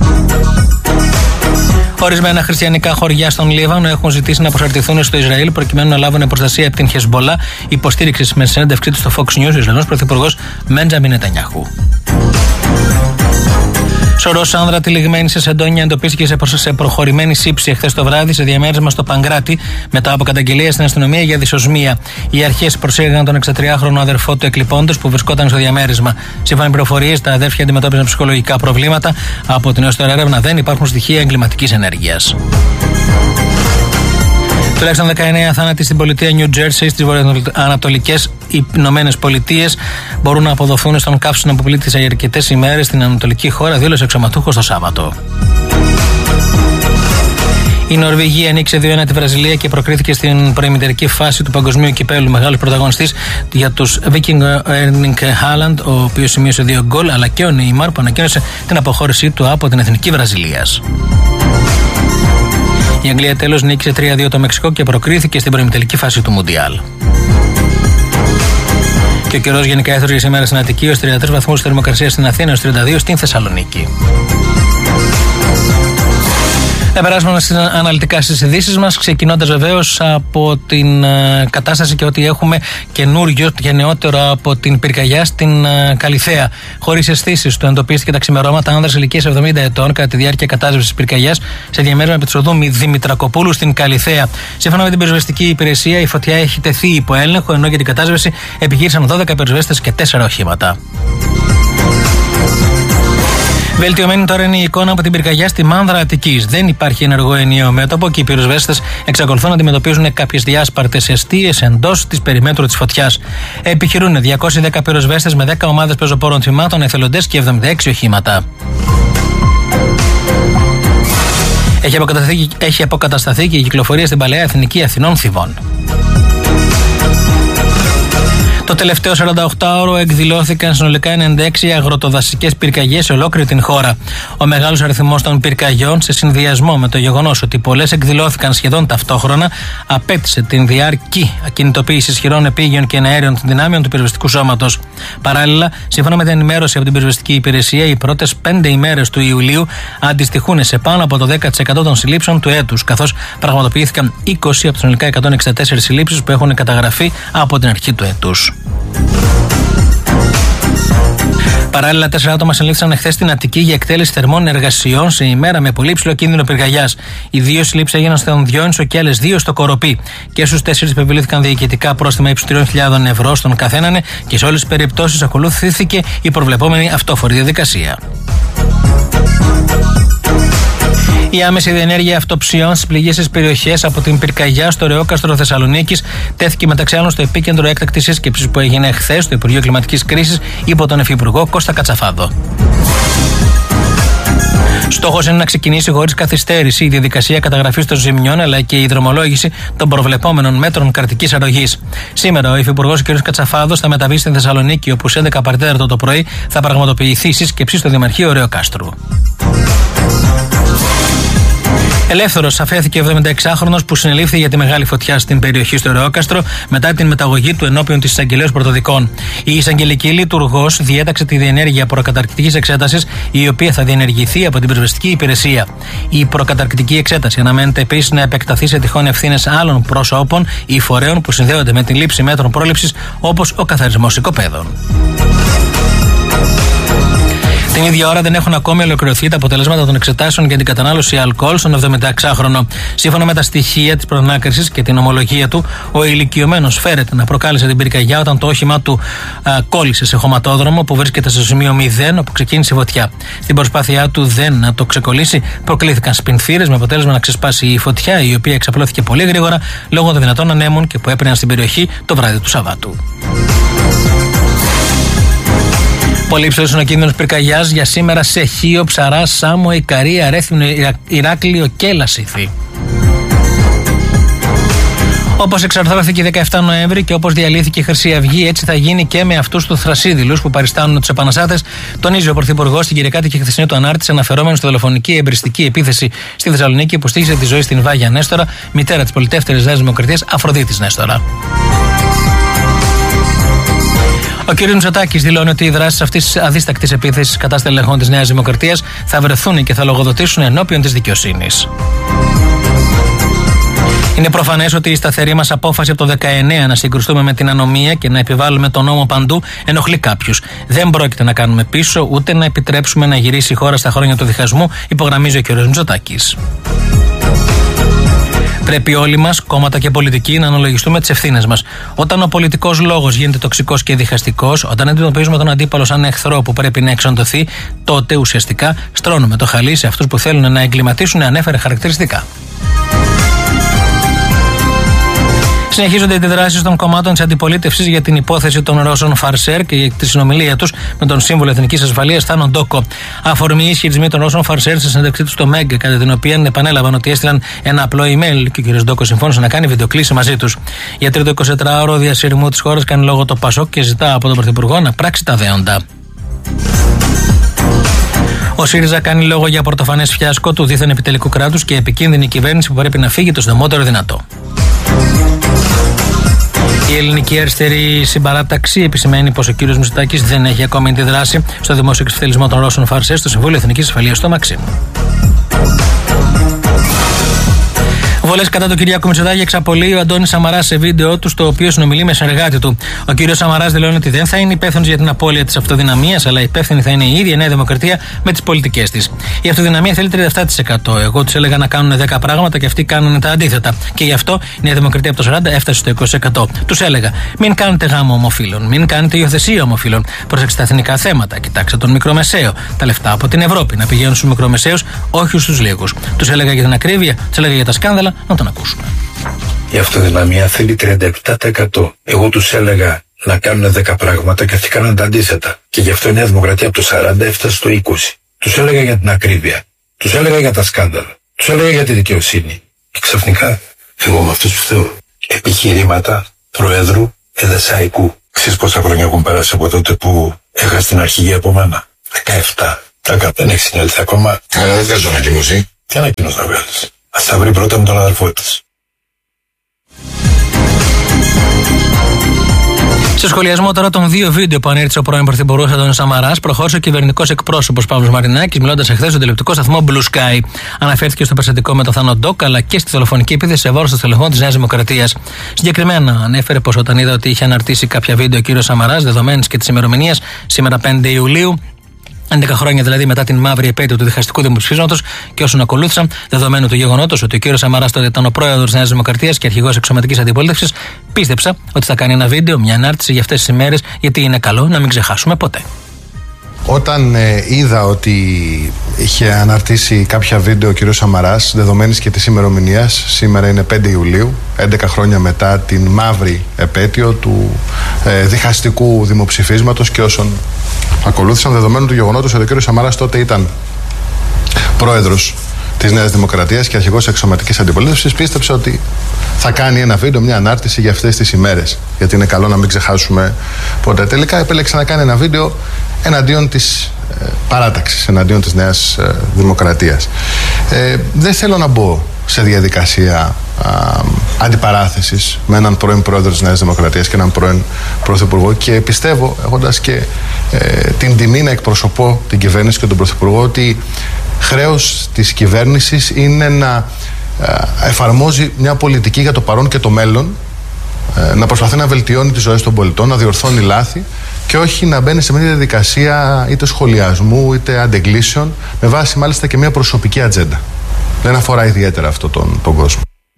Ορισμένα χριστιανικά χωριά στον Λίβανο έχουν ζητήσει να προσαρτηθούν στο Ισραήλ προκειμένου να λάβουν προστασία από την Χεσμπολά, υποστήριξη με συνέντευξή του στο Fox News ο Ισραηλινός πρωθυπουργός Μπέντζαμιν Νετανιάχου. Σωρός άνδρα τυλιγμένη σε σεντόνια εντοπίστηκε σε προχωρημένη σύψη εχθές το βράδυ σε διαμέρισμα στο Παγκράτη μετά από καταγγελία στην αστυνομία για δυσοσμία. Οι αρχές προσήγαγαν τον 63χρονο αδερφό του εκλειπώντος που βρισκόταν στο διαμέρισμα. Σύμφωνα με πληροφορίες, τα αδέρφια αντιμετώπιζαν ψυχολογικά προβλήματα. Από την έως τώρα έρευνα δεν υπάρχουν στοιχεία εγκληματικής ενέργειας. Τουλάχιστον 19 θάνατοι στην πολιτεία New Jersey στις βορειοανατολικές Ηνωμένες Πολιτείες μπορούν να αποδοθούν στον καύσωνα που πλήττησε για αρκετές ημέρες στην ανατολική χώρα, δήλωσε εξωματούχος το Σάββατο. Η Νορβηγία ανοίξε 2-1 τη Βραζιλία και προκρίθηκε στην προημιτελική φάση του Παγκοσμίου Κυπέλλου. Μεγάλος πρωταγωνιστής για τους Viking Erling Haaland, ο οποίος σημείωσε 2 γκολ, αλλά και ο Neymar που ανακοίνωσε την αποχώρησή του από την εθνική Βραζιλίας. Η Αγγλία τέλος νίκησε 3-2 το Μεξικό και προκρίθηκε στην προημιτελική φάση του Μουντιάλ. Και ο καιρός γενικά έθρωσε σήμερα στην Αττική ως 33 βαθμούς θερμοκρασία στην Αθήνα, ως 32 στην Θεσσαλονίκη. Θα περάσουμε αναλυτικά στις ειδήσεις μας, ξεκινώντας βεβαίως από την κατάσταση και ότι έχουμε καινούριο και νεότερο από την πυρκαγιά στην Καλιθέα. Χωρίς αισθήσεις του εντοπίστηκε τα ξημερώματα άνδρας ηλικίας 70 ετών κατά τη διάρκεια κατάσβεσης πυρκαγιάς σε διαμέρισμα επί της οδού Δήμητρα Κοπούλου στην Καλιθέα. Σύμφωνα με την πυροσβεστική υπηρεσία, η φωτιά έχει τεθεί υπό έλεγχο, ενώ για την κατάσβεση επιχείρησαν 12 πυροσβέστες και 4 οχήματα. Βελτιωμένη τώρα είναι η εικόνα από την πυρκαγιά στη Μάνδρα Αττικής. Δεν υπάρχει ενεργό ενιαίο μέτωπο και οι πυροσβέστες εξακολουθούν να αντιμετωπίζουν κάποιες διάσπαρτες εστίες εντός της περιμέτρου της φωτιάς. Επιχειρούν 210 πυροσβέστες με 10 ομάδες πεζοπόρων τμήματων, εθελοντές και 76 οχήματα. Έχει αποκατασταθεί και η κυκλοφορία στην Παλαιά Εθνική Αθηνών Θηβών. Το τελευταίο 48ωρο εκδηλώθηκαν συνολικά 96 αγροτοδασικές πυρκαγιές σε ολόκληρη την χώρα. Ο μεγάλος αριθμός των πυρκαγιών, σε συνδυασμό με το γεγονός ότι πολλές εκδηλώθηκαν σχεδόν ταυτόχρονα, απέτησε την διαρκή ακινητοποίηση ισχυρών επίγειων και εναέριων δυνάμεων του πυροσβεστικού σώματος. Παράλληλα, σύμφωνα με την ενημέρωση από την πυροσβεστική υπηρεσία, οι πρώτες 5 ημέρες του Ιουλίου αντιστοιχούν σε πάνω από το 10% των συλλήψεων του έτους, καθώς πραγματοποιήθηκαν 20 από τις συνολικά 164 συλλήψεις που έχουν καταγραφεί από την αρχή του έτους. Παράλληλα, 4 άτομα συνελήφθησαν εχθές στην Αττική για εκτέλεση θερμών εργασιών σε ημέρα με πολύ ψηλό κίνδυνο πυρκαγιάς. Οι 2 συλλήψεις έγιναν στον Διόνυσο και άλλες 2 στο Κοροπή. Και στους 4 επιβλήθηκαν διοικητικά πρόστιμα ύψους 3.000 ευρώ στον καθέναν και σε όλες τις περιπτώσεις ακολουθήθηκε η προβλεπόμενη αυτόφορη διαδικασία. Η άμεση διενέργεια αυτοψιών στις πληγήσεις περιοχές από την πυρκαγιά στο Ρεόκαστρο Θεσσαλονίκης τέθηκε μεταξύ άλλων στο επίκεντρο έκτακτης σύσκεψης που έγινε χθες στο Υπουργείο Κλιματικής Κρίσης υπό τον Υφυπουργό Κώστα Κατσαφάδο. Στόχος είναι να ξεκινήσει χωρίς καθυστέρηση η διαδικασία καταγραφής των ζημιών αλλά και η δρομολόγηση των προβλεπόμενων μέτρων κρατικής αρρωγής. Σήμερα ο Υφυπουργός κ. Κατσαφάδος θα μεταβεί στην Θεσσαλονίκη, όπου σε 11 παρατέταρτο το πρωί θα πραγματοποιηθεί σύσκεψη στο Δημαρχείο Ρεοκάστρου. Ελεύθερος αφέθηκε ο 76χρονος που συνελήφθη για τη μεγάλη φωτιά στην περιοχή στο Ρεόκαστρο μετά την μεταγωγή του ενώπιον της εισαγγελέως πρωτοδικών. Η εισαγγελική λειτουργός διέταξε τη διενέργεια προκαταρκτικής εξέτασης, η οποία θα διενεργηθεί από την πυροσβεστική υπηρεσία. Η προκαταρκτική εξέταση αναμένεται επίσης να επεκταθεί σε τυχόν ευθύνες άλλων προσώπων ή φορέων που συνδέονται με τη λήψη μέτρων πρόληψης, όπως ο καθαρισμός οικοπαίδων. Την ίδια ώρα δεν έχουν ακόμη ολοκληρωθεί τα αποτελέσματα των εξετάσεων για την κατανάλωση αλκοόλ στον 76χρονο. Σύμφωνα με τα στοιχεία της προανάκρισης και την ομολογία του, ο ηλικιωμένος φέρεται να προκάλεσε την πυρκαγιά όταν το όχημά του κόλλησε σε χωματόδρομο που βρίσκεται στο σημείο 0, όπου ξεκίνησε η φωτιά. Στην προσπάθειά του να το ξεκολλήσει, προκλήθηκαν σπινθήρες με αποτέλεσμα να ξεσπάσει η φωτιά, η οποία εξαπλώθηκε πολύ γρήγορα λόγω των δυνατών ανέμων και που έπαιρναν στην περιοχή το βράδυ του Σαββάτου. Πολύ υψηλός είναι ο κίνδυνος πυρκαγιάς για σήμερα σε Χίο, Ψαρά, Σάμο, Ικαρία, Ρέθυμνο, Ηράκλειο και Λασίθι. Όπως εξαρθρώθηκε 17 Νοέμβρη και όπως διαλύθηκε η Χρυσή Αυγή, έτσι θα γίνει και με αυτούς τους θρασίδηλους που παριστάνουν τους επαναστάτες, τονίζει ο Πρωθυπουργός στην Κυριακάτη και χθεσινή του ανάρτηση, αναφερόμενο στη δολοφονική εμπριστική επίθεση στη Θεσσαλονίκη που στήχησε τη ζωή στην Βάγια Νέστορα, μητέρα της πολιτεύτερης Νέας Δημοκρατίας Αφροδίτης Νέστορα. Ο κ. Μητσοτάκης δηλώνει ότι οι δράσεις αυτής της αδίστακτης επίθεσης κατά στελεχών της Νέας Δημοκρατίας θα βρεθούν και θα λογοδοτήσουν ενώπιον της δικαιοσύνης. Είναι προφανές ότι η σταθερή μας απόφαση από το 19 να συγκρουστούμε με την ανομία και να επιβάλλουμε τον νόμο παντού ενοχλεί κάποιους. Δεν πρόκειται να κάνουμε πίσω ούτε να επιτρέψουμε να γυρίσει η χώρα στα χρόνια του διχασμού, υπογραμμίζει ο κ. Μητσοτάκης. Πρέπει όλοι μας, κόμματα και πολιτικοί, να αναλογιστούμε τις ευθύνες μας. Όταν ο πολιτικός λόγος γίνεται τοξικός και διχαστικός, όταν αντιμετωπίζουμε τον αντίπαλο σαν εχθρό που πρέπει να εξοντωθεί, τότε ουσιαστικά στρώνουμε το χαλί σε αυτούς που θέλουν να εγκληματίσουν ανέφερε χαρακτηριστικά. Συνεχίζονται οι αντιδράσεις των κομμάτων της αντιπολίτευσης για την υπόθεση των Ρώσων Φαρσέρ και για τη συνομιλία τους με τον σύμβουλο Εθνικής Ασφαλείας Θάνο Ντόκο. Αφορμή οι ισχυρισμοί των Ρώσων Φαρσέρ στη συνέντευξή τους στο ΜΕΓ, κατά την οποία επανέλαβαν ότι έστειλαν ένα απλό email και ο κ. Ντόκο συμφώνησε να κάνει βιντεοκλήση μαζί τους. Για τρίτο 24ωρο διασυρμού της χώρας κάνει λόγο το ΠΑΣΟΚ και ζητά από τον Πρωθυπουργό να πράξει τα δέοντα. Ο ΣΥΡΙΖΑ κάνει λόγο για πρωτοφανές φιάσκο του δίθεν επιτελικού κράτους και επικίνδυνη κυβέρνηση που πρέπει να φύγει το συντομότερο δυνατό. Η ελληνική αριστερή συμπαράταξη επισημαίνει πως ο κύριος Μητσοτάκης δεν έχει ακόμη αντιδράσει στο δημόσιο εξευθελισμό των Ρώσων Φαρσέρ στο Συμβούλιο Εθνικής Ασφαλείας στο Μαξίμου. Προβολές κατά του Κυριάκου Μητσοτάκη εξαπολύει ο Αντώνης Σαμαράς σε βίντεο του, στο οποίο συνομιλεί με συνεργάτη του. Ο κύριος Σαμαράς δηλώνει ότι δεν θα είναι υπεύθυνος για την απώλεια της αυτοδυναμίας, αλλά υπεύθυνη θα είναι η ίδια η Νέα Δημοκρατία με τις πολιτικές της. Η αυτοδυναμία θέλει 37%. Εγώ τους έλεγα να κάνουν 10 πράγματα και αυτοί κάνουν τα αντίθετα. Και γι' αυτό η Νέα Δημοκρατία από το 40 έφτασε στο 20%. Τους έλεγα: μην κάνετε γάμο ομοφύλων, μην κάνετε υιοθεσία ομοφύλων. Προσέξτε τα εθνικά θέματα, κοιτάξτε τον μικρομεσαίο. Τα λεφτά από την Ευρώπη να πηγαίνουν στους μικρομεσαίους, όχι στους λίγους. Τους έλεγα για την ακρίβεια, τους έλεγα για τα σκάνδαλα, να τον ακούσουμε. Η αυτοδυναμία θέλει 37%. Εγώ τους έλεγα να κάνουν 10 πράγματα και αυτοί κάναν τα αντίθετα. Και γι' αυτό η Νέα Δημοκρατία από το 40 έφτασε στο 20. Τους έλεγα για την ακρίβεια. Τους έλεγα για τα σκάνδαλα. Τους έλεγα για τη δικαιοσύνη. Και ξαφνικά, εγώ με αυτούς που θέλω επιχειρήματα Προέδρου Εδεσαϊκού. Ξέρεις πόσα χρόνια έχουν περάσει από τότε που έχασε την αρχηγή από μένα? 17. Δεν έχει συνέλθει ακόμα. Αλλά δεν βγάζω ανακοίνωση. Τι ανακοίνωση να βγάλεις? Ας τα βρει πρώτα με τον αδερφό της. Σε σχολιασμό τώρα των δύο βίντεο που ανήρτησε ο πρώην Πρωθυπουργός Αντώνης Σαμαράς, προχώρησε ο κυβερνητικός εκπρόσωπος Παύλος Μαρινάκης, μιλώντας εχθές στον τηλεοπτικό σταθμό Blue Sky. Αναφέρθηκε στο περιστατικό με τον Θάνο Ντόκ, αλλά και στη δολοφονική επίθεση σε βάρος των στελεχών της Νέας Δημοκρατίας. Συγκεκριμένα, ανέφερε πως όταν είδα ότι είχε αναρτήσει κάποια βίντεο ο κύριος Σαμαράς, δεδομένης και της ημερομηνίας, σήμερα 5 Ιουλίου, 11 χρόνια δηλαδή μετά την μαύρη επέτειο του διχαστικού δημοψηφίσματος και όσων ακολούθησαν, δεδομένου του γεγονότος ότι ο κύριος Σαμαράς τότε ήταν ο πρόεδρος της Νέας Δημοκρατίας και αρχηγός εξωματικής αντιπολίτευσης, πίστεψα ότι θα κάνει ένα βίντεο, μια ανάρτηση για αυτές τις ημέρες, γιατί είναι καλό να μην ξεχάσουμε ποτέ. Όταν είδα ότι είχε αναρτήσει κάποια βίντεο ο κ. Σαμαράς, δεδομένης και της ημερομηνίας, σήμερα είναι 5 Ιουλίου, 11 χρόνια μετά την μαύρη επέτειο του διχαστικού δημοψηφίσματος και όσων ακολούθησαν, δεδομένου του γεγονότος ότι ο κ. Σαμαράς τότε ήταν πρόεδρος της Νέας Δημοκρατίας και αρχηγός εξωματικής αντιπολίτευσης, πίστεψα ότι θα κάνει ένα βίντεο, μια ανάρτηση για αυτές τις ημέρες, γιατί είναι καλό να μην ξεχάσουμε ποτέ. Τελικά επέλεξε να κάνει ένα βίντεο εναντίον της παράταξης, εναντίον της Νέας Δημοκρατίας. Δεν θέλω να μπω σε διαδικασία αντιπαράθεσης με έναν πρώην πρόεδρο της Νέας Δημοκρατίας και έναν πρώην πρωθυπουργό, και πιστεύω, έχοντας και την τιμή να εκπροσωπώ την κυβέρνηση και τον πρωθυπουργό, ότι χρέος της κυβέρνησης είναι να εφαρμόζει μια πολιτική για το παρόν και το μέλλον, να προσπαθεί να βελτιώνει τις ζωές των πολιτών, να διορθώνει λάθη και όχι να μπαίνει σε μια διαδικασία είτε σχολιασμού είτε αντεγκλήσεων, με βάση μάλιστα και μια προσωπική ατζέντα. Δεν αφορά ιδιαίτερα αυτόν τον κόσμο.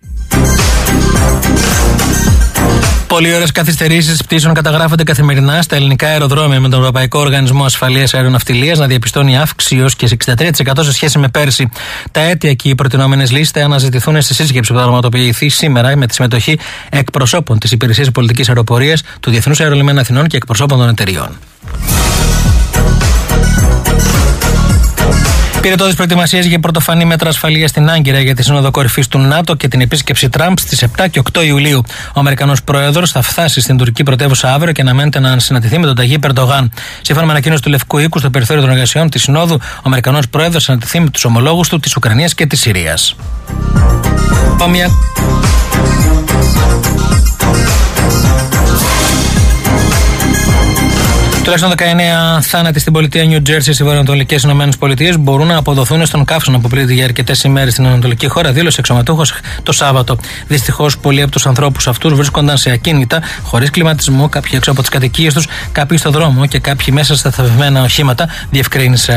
Πολλοί ώρες καθυστερήσεις πτήσεων καταγράφονται καθημερινά στα ελληνικά αεροδρόμια, με τον Ευρωπαϊκό Οργανισμό Ασφαλείας Αεροναυτιλίας να διαπιστώνει αύξηση έως και σε 63% σε σχέση με πέρσι. Τα αίτια και οι προτινόμενες λύσεις θα αναζητηθούν στη σύσκεψη που θα πραγματοποιηθεί σήμερα με τη συμμετοχή εκπροσώπων της Υπηρεσίας Πολιτικής Αεροπορίας, του Διεθνούς Αερολιμένου Αθηνών και εκπροσώπων των εταιριών. Πυρετώδεις προετοιμασίες για πρωτοφανή μέτρα ασφαλείας στην Άγκυρα για τη Σύνοδο Κορυφής του ΝΑΤΟ και την επίσκεψη Τραμπ στις 7 και 8 Ιουλίου. Ο Αμερικανός πρόεδρος θα φτάσει στην τουρκική πρωτεύουσα αύριο και αναμένεται να συναντηθεί με τον Ταγίπ Ερντογάν. Σύμφωνα με ανακοίνωση του Λευκού Οίκου, στο περιθώριο των εργασιών της Συνόδου, ο Αμερικανός πρόεδρος θα συναντηθεί με τους ομολόγους του της Ουκρανίας και της Συρίας. Τουλάχιστον 19 θάνατοι στην πολιτεία Νιου Τζέρσι στις βορειοανατολικές ΗΠΑ μπορούν να αποδοθούν στον καύσωνα που πλήττει για αρκετές ημέρες στην ανατολική χώρα, δήλωσε εξωματούχος το Σάββατο. Δυστυχώς, πολλοί από τους ανθρώπους αυτούς βρίσκονταν σε ακίνητα, χωρίς κλιματισμό, κάποιοι έξω από τις κατοικίες τους, κάποιοι στο δρόμο και κάποιοι μέσα στα θαυμένα οχήματα, διευκρίνησε.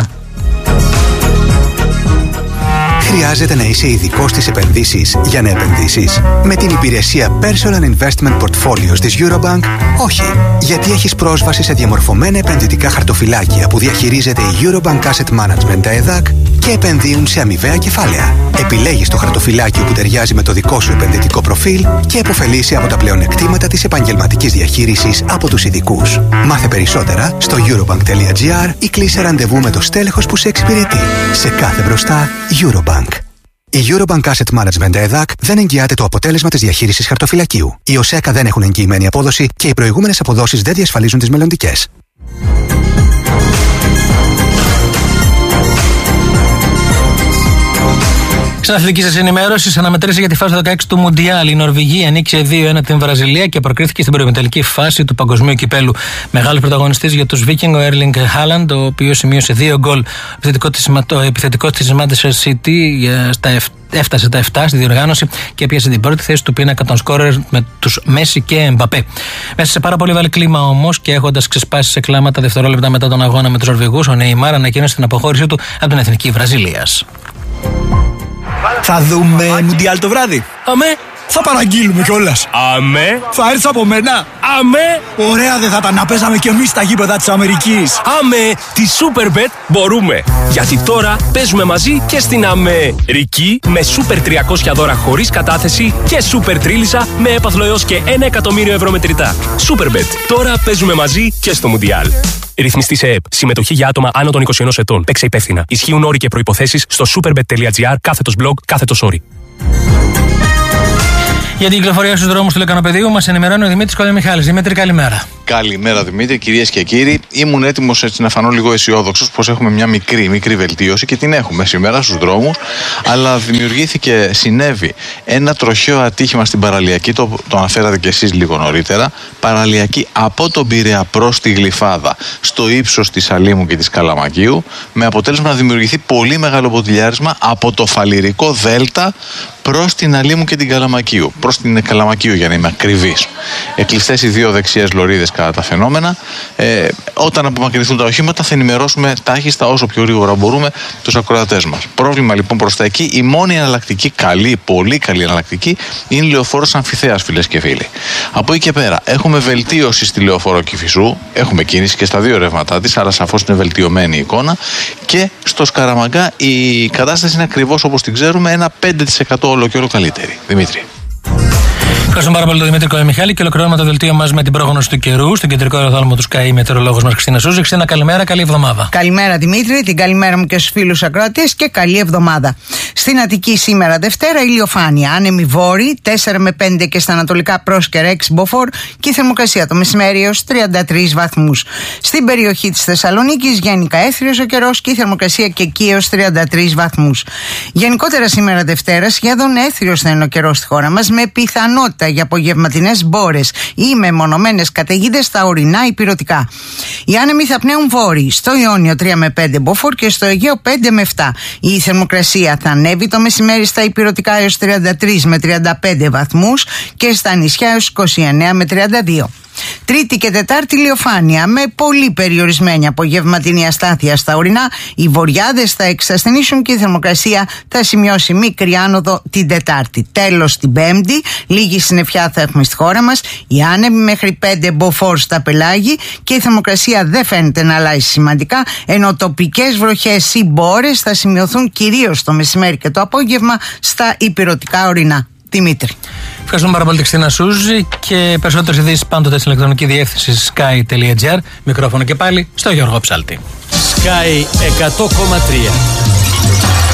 Χρειάζεται να είσαι ειδικός στις επενδύσεις για να επενδύσεις? Με την υπηρεσία Personal Investment Portfolios της Eurobank, όχι. Γιατί έχεις πρόσβαση σε διαμορφωμένα επενδυτικά χαρτοφυλάκια που διαχειρίζεται η Eurobank Asset Management, τα ΕΔΑΚ, και επενδύουν σε αμοιβαία κεφάλαια. Επιλέγεις το χαρτοφυλάκιο που ταιριάζει με το δικό σου επενδυτικό προφίλ και επωφελείσαι από τα πλεονεκτήματα της επαγγελματικής διαχείρισης από τους ειδικούς. Μάθε περισσότερα στο eurobank.gr ή κλείσε ραντεβού με το στέλεχος που σε εξυπηρετεί. Σε κάθε μπροστά, Eurobank. Η Eurobank Asset Management ΕΔΑΚ δεν εγγυάται το αποτέλεσμα της διαχείρισης χαρτοφυλακίου. Οι ΟΣΕΚΑ δεν έχουν εγγυημένη απόδοση και οι προηγούμενες αποδόσεις δεν διασφαλίζουν τις μελλοντικές. Στην αθλητική σας ενημέρωση, αναμετρήσει για τη φάση 16 του Μουντιάλ. Η Νορβηγία νίκησε 2-1 την Βραζιλία και προκρίθηκε στην προημιτελική φάση του Παγκοσμίου Κυπέλου. Μεγάλος πρωταγωνιστής για τους Βίκινγκ, ο Έρλινγκ Χάλαντ, ο οποίος σημείωσε 2 γκολ. Ο επιθετικός της Manchester City έφτασε τα 7 στη διοργάνωση και έπιασε την πρώτη θέση του πίνακα των σκόρερ με τους Μέση και Εμπαπέ. Μέσα σε πάρα πολύ βαρύ κλίμα όμως και έχοντας ξεσπάσει σε κλάματα δευτερόλεπτα μετά τον αγώνα με τους Νορβηγούς, ο Νεϊμάρ ανακοίνωσε την αποχώρησή του από την εθνική Βραζιλίας. Θα δούμε Μουντιάλ το βράδυ. Αμέ. Θα παραγγείλουμε κιόλας. Αμέ. Θα έρθει από μένα. Αμέ. Ωραία δεν θα ήταν να παίζαμε κι εμείς στα γήπεδα της Αμερικής. Αμέ. Τη Superbet μπορούμε. Γιατί τώρα παίζουμε μαζί και στην Αμερική με Super 300 δώρα χωρίς κατάθεση και Super Τρίλισσα με έπαθλο έως και 1 εκατομμύριο ευρώ μετρητά. Superbet. Τώρα παίζουμε μαζί και στο Μουντιάλ. Ρυθμιστή σε ΕΕΠ. Συμμετοχή για άτομα άνω των 21 ετών. Παίξε υπεύθυνα. Ισχύουν όροι και προϋποθέσεις στο superbet.gr/blog/story. Για την κυκλοφορία στους δρόμους του Λεκανοπεδίου μας ενημερώνει ο Δημήτρης Κολεμιχάλης. Δημήτρη, καλημέρα. Καλημέρα Δημήτρη, κυρίες και κύριοι. Ήμουν έτοιμος έτσι να φανώ λίγο αισιόδοξος πως έχουμε μια μικρή βελτίωση και την έχουμε σήμερα στους δρόμους. Αλλά συνέβη ένα τροχαίο ατύχημα στην παραλιακή, το αναφέρατε και εσείς λίγο νωρίτερα. Παραλιακή από τον Πειραιά προς τη Γλυφάδα, στο ύψος της Αλήμου και της Καλαμακίου, με αποτέλεσμα να δημιουργηθεί πολύ μεγάλο ποτηλιάρισμα από το Φαλιρικό Δέλτα προς την Αλήμου και την Καλαμακίου. Προς την Καλαμακίου για να είμαι ακριβής. Κλειστές οι δύο δεξιές λωρίδες κατά τα φαινόμενα. Όταν απομακρυνθούν τα οχήματα θα ενημερώσουμε τάχιστα όσο πιο γρήγορα μπορούμε τους ακροατές μας. Πρόβλημα λοιπόν προς τα εκεί. Η μόνη εναλλακτική, πολύ καλή εναλλακτική, είναι η λεωφόρος Αμφιθέας, φίλες και φίλοι. Από εκεί και πέρα έχουμε βελτίωση στη λεωφόρο Κηφισού. Έχουμε κίνηση και στα δύο ρεύματά της, άρα σαφώς είναι βελτιωμένη η εικόνα. Και στο Σκαραμαγκά η κατάσταση είναι ακριβώς όπως την ξέρουμε, ένα 5% όλο και όλο καλύτερη. Δημήτρη. Ευχαριστούμε πάρα πολύ τον Δημήτρη Κολεμιχάλη και ολοκληρώνουμε το δελτίο μας με την πρόγνωση του καιρού. Στον κεντρικό αεροδρόμιο του Sky, η μετεωρολόγος μας Χριστίνα Σούζη. Χριστίνα, καλημέρα, καλή εβδομάδα. Καλημέρα Δημήτρη, την καλημέρα μου και στους φίλους ακροατές και καλή εβδομάδα. Στην Αττική σήμερα Δευτέρα ηλιοφάνεια, άνεμη βόρη, 4 με 5 και στα ανατολικά Πρόσκαιρα 6 μποφόρ και η θερμοκρασία το μεσημέρι έως 33 βαθμούς. Στην περιοχή της Θεσσαλονίκης γενικά έθριος ο καιρός και η θερμοκρασία και εκεί έως 33 βαθμούς. Γενικότερα σήμερα Δευτέρα σχεδόν έθριος θα είναι ο καιρός στη χώρα μας, με πιθανότητα για απογευματινές μπόρες ή μεμονωμένες καταιγίδες στα ορεινά υπηρετικά. Οι άνεμοι θα πνέουν βόρειοι, στο Ιόνιο 3 με 5 μποφόρ και στο Αιγαίο 5 με 7. Η θερμοκρασία θα ανέβει το μεσημέρι στα υπηρετικά έως 33 με 35 βαθμούς και στα νησιά έως 29 με 32. Τρίτη και Τετάρτη ηλιοφάνεια με πολύ περιορισμένη απογευματινή αστάθεια στα ορεινά. Οι βορειάδες θα εξασθενήσουν και η θερμοκρασία θα σημειώσει μικρή άνοδο την Τετάρτη. Τέλος την Πέμπτη, λίγη συννεφιά θα έχουμε στη χώρα μας. Οι άνεμοι μέχρι 5 μποφόρ στα πελάγη και η θερμοκρασία δεν φαίνεται να αλλάζει σημαντικά, ενώ τοπικές βροχές ή μπόρες θα σημειωθούν κυρίως το μεσημέρι και το απόγευμα στα υπηρετικά ορεινά. Δημήτρη. Ευχαριστούμε πάρα πολύ τη Χριστίνα Σούζη και περισσότερες ειδήσεις πάντοτε στην ηλεκτρονική διεύθυνση sky.gr. Μικρόφωνο και πάλι στο Γιώργο Ψάλτη. Sky 100,3.